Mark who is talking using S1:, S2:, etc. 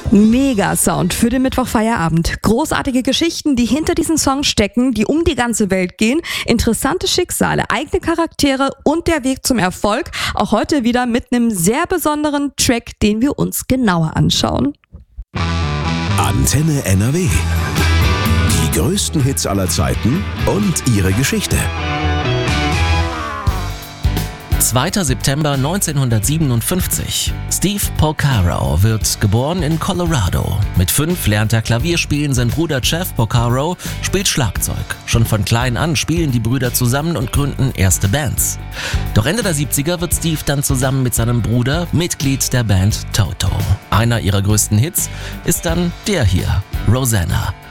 S1: Mega Sound für den Mittwochfeierabend. Großartige Geschichten, die hinter diesen Songs stecken, die um die ganze Welt gehen. Interessante Schicksale, eigene Charaktere und der Weg zum Erfolg. Auch heute wieder mit einem sehr besonderen Track, den wir uns genauer anschauen.
S2: Antenne NRW. Die größten Hits aller Zeiten und ihre Geschichte.
S3: 2. September 1957. Steve Porcaro wird geboren in Colorado. Mit 5 lernt er Klavierspielen, sein Bruder Jeff Porcaro spielt Schlagzeug. Schon von klein an spielen die Brüder zusammen und gründen erste Bands. Doch Ende der 70er wird Steve dann zusammen mit seinem Bruder Mitglied der Band Toto. Einer ihrer größten Hits ist dann der hier, Rosanna.